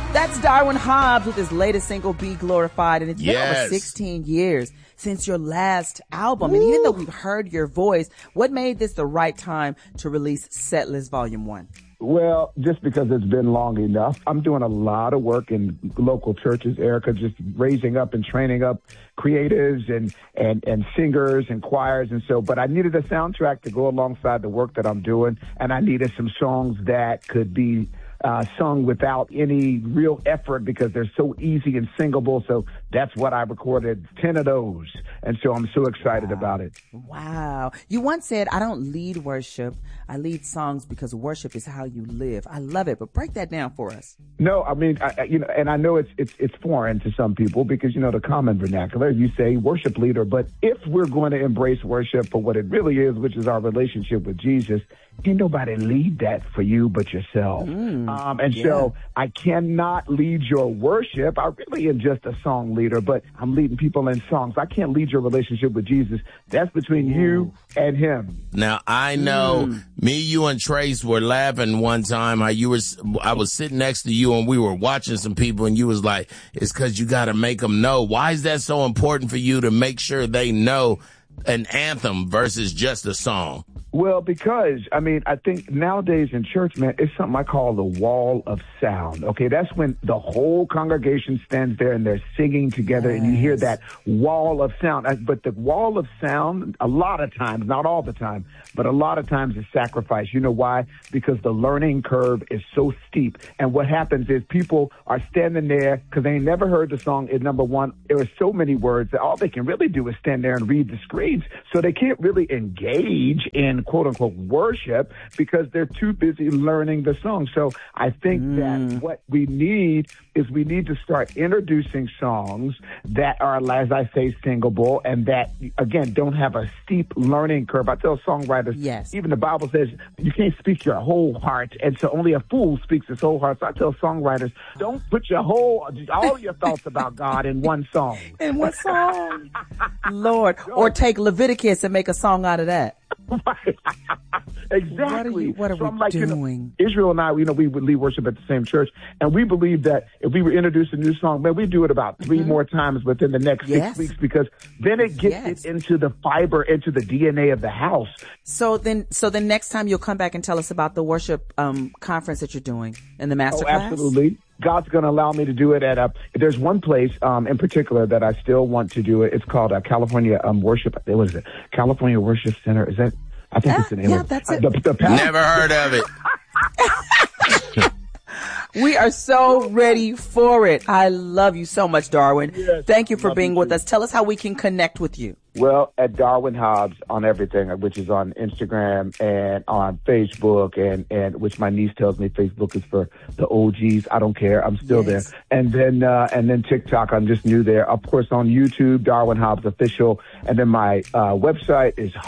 That's Darwin Hobbs with his latest single, Be Glorified. And it's been over 16 years since your last album. And even though we've heard your voice, what made this the right time to release Setlist Volume 1? Well, just because it's been long enough. I'm doing a lot of work in local churches, Erica, just raising up and training up creatives and singers and choirs. And so, but I needed a soundtrack to go alongside the work that I'm doing. And I needed some songs that could be sung without any real effort because they're so easy and singable. So that's what I recorded, 10 of those. And so I'm so excited about it. Wow. You once said, I don't lead worship. I lead songs because worship is how you live. I love it. But break that down for us. No, I mean, and I know it's foreign to some people because, the common vernacular, you say worship leader. But if we're going to embrace worship for what it really is, which is our relationship with Jesus, ain't nobody lead that for you but yourself. So I cannot lead your worship. I really am just a song leader, but I'm leading people in songs. I can't lead your relationship with Jesus. That's between you and him. Now, I know me, you, and Trace were laughing one time how I was sitting next to you and we were watching some people and you was like, it's because you got to make them know. Why is that so important for you to make sure they know an anthem versus just a song? Well, because, I think nowadays in church, man, it's something I call the wall of sound. Okay, that's when the whole congregation stands there and they're singing together and you hear that wall of sound. But the wall of sound, a lot of times, not all the time, but a lot of times is sacrifice. You know why? Because the learning curve is so steep. And what happens is people are standing there because they ain't never heard the song. And number one, there are so many words that all they can really do is stand there and read the screens. So they can't really engage in quote unquote worship because they're too busy learning the song. So I think that what we need is we need to start introducing songs that are, as I say, singable and that, again, don't have a steep learning curve. I tell songwriters, even the Bible says you can't speak your whole heart, and so only a fool speaks his whole heart. So I tell songwriters, don't put all your thoughts about God in one song. In one song. Lord. Or take Leviticus and make a song out of that. Exactly. What are we doing? Israel and I, we would lead worship at the same church, and we believe that if we were introduced a new song, man, we do it about 3 more times within the next 6 weeks because then it gets it into the fiber, into the DNA of the house. So then next time you'll come back and tell us about the worship conference that you're doing in the masterclass? Oh, absolutely. God's going to allow me to do it at there's one place in particular that I still want to do it. It's called California Worship. What is it? California Worship Center. Is that? I think it's the name of that's it. Never heard of it. We are so ready for it. I love you so much, Darwin. Yes, thank you for being with us. Tell us how we can connect with you. Well, at Darwin Hobbs on everything, which is on Instagram and on Facebook, and which my niece tells me Facebook is for the OGs. I don't care. I'm still there. And then TikTok, I'm just new there. Of course, on YouTube, Darwin Hobbs Official. And then my website is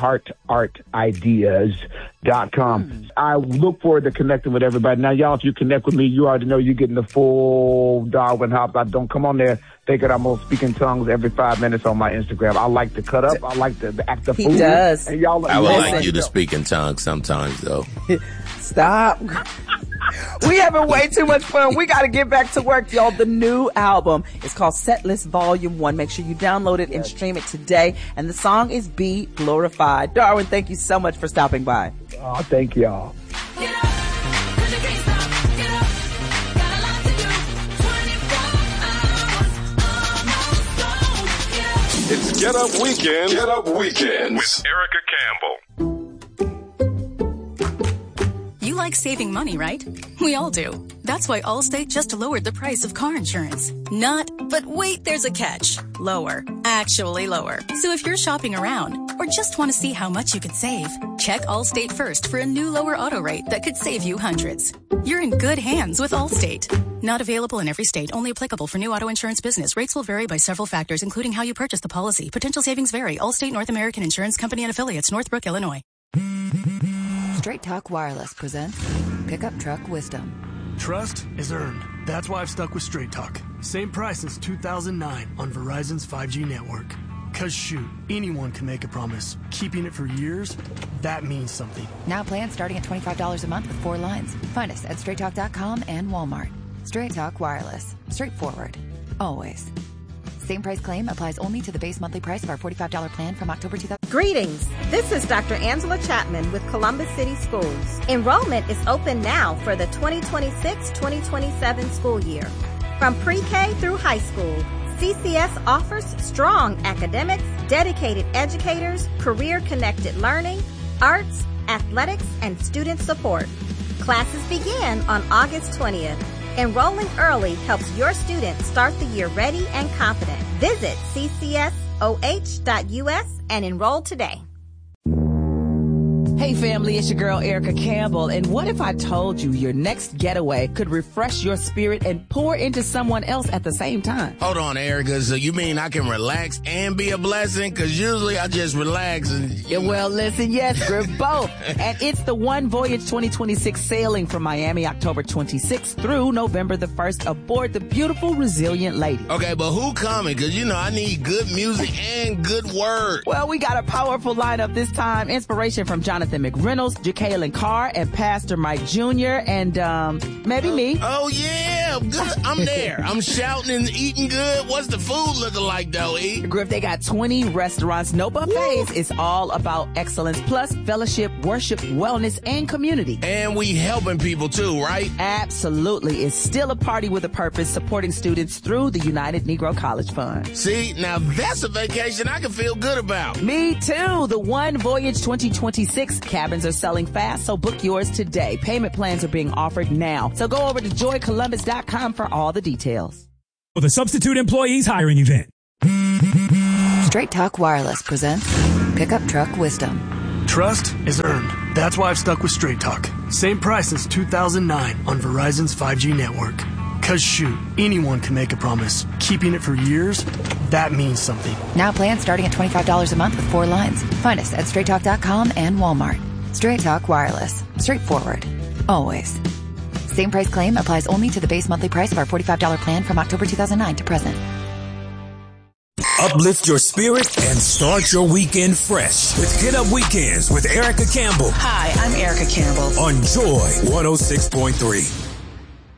heartartideas.com. I look forward to connecting with everybody. Now, y'all, if you connect with me, you already know you're getting the full Darwin Hobbs. I don't come on there thinking I'm going to speak in tongues every 5 minutes on my Instagram. I like to cut up. I like to act the fool. He does. And y'all, I would like you to speak in tongues sometimes, though. Stop. We having way too much fun. We got to get back to work, y'all. The new album is called Setlist Volume 1. Make sure you download it and stream it today. And the song is Be Glorified. Darwin, thank you so much for stopping by. Oh, thank y'all. It's Get Up Weekend. Get Up Weekend with Erica Campbell. You like saving money, right? We all do. That's why Allstate just lowered the price of car insurance. But wait, there's a catch. Lower. Actually lower. So if you're shopping around or just want to see how much you could save, check Allstate first for a new lower auto rate that could save you hundreds. You're in good hands with Allstate. Not available in every state. Only applicable for new auto insurance business. Rates will vary by several factors, including how you purchase the policy. Potential savings vary. Allstate North American Insurance Company and Affiliates, Northbrook, Illinois. Straight Talk Wireless presents Pickup Truck Wisdom. Trust is earned. That's why I've stuck with Straight Talk. Same price since 2009 on Verizon's 5G network. Cause shoot, anyone can make a promise. Keeping it for years, that means something. Now plans starting at $25 a month with 4 lines. Find us at straighttalk.com and Walmart. Straight Talk Wireless. Straightforward. Always. Same price claim applies only to the base monthly price of our $45 plan from October 2000. Greetings. This is Dr. Angela Chapman with Columbus City Schools. Enrollment is open now for the 2026-2027 school year. From pre-K through high school, CCS offers strong academics, dedicated educators, career-connected learning, arts, athletics, and student support. Classes begin on August 20th. Enrolling early helps your students start the year ready and confident. Visit ccsoh.us and enroll today. Hey family, it's your girl Erica Campbell, and what if I told you your next getaway could refresh your spirit and pour into someone else at the same time? Hold on, Erica, so you mean I can relax and be a blessing? Because usually I just relax and... Yeah, well, listen, yes, Griff, both. And it's the One Voyage 2026 sailing from Miami October 26th through November the 1st aboard the beautiful Resilient Lady. Okay, but who coming? Because, you know, I need good music and good word. Well, we got a powerful lineup this time. Inspiration from Jonathan McReynolds, Jacqueline Carr, and Pastor Mike Jr., and maybe me. Oh, yeah. Good. I'm there. I'm shouting and eating good. What's the food looking like, though, E? Griff, they got 20 restaurants, no buffets. It's all about excellence, plus fellowship, worship, wellness, and community. And we helping people, too, right? Absolutely. It's still a party with a purpose, supporting students through the United Negro College Fund. See, now that's a vacation I can feel good about. Me, too. The One Voyage 2026 cabins are selling fast, so book yours today. Payment plans are being offered now. So go over to joycolumbus.com for all the details. For the Substitute Employees Hiring Event. Straight Talk Wireless presents Pickup Truck Wisdom. Trust is earned. That's why I've stuck with Straight Talk. Same price since 2009 on Verizon's 5G network. Cause shoot, anyone can make a promise. Keeping it for years, that means something. Now plans starting at $25 a month with 4 lines. Find us at straighttalk.com and Walmart. Straight Talk Wireless. Straightforward. Always. Same price claim applies only to the base monthly price of our $45 plan from October 2009 to present. Uplift your spirit and start your weekend fresh with Get Up Weekends with Erica Campbell. Hi, I'm Erica Campbell. On Joy 106.3.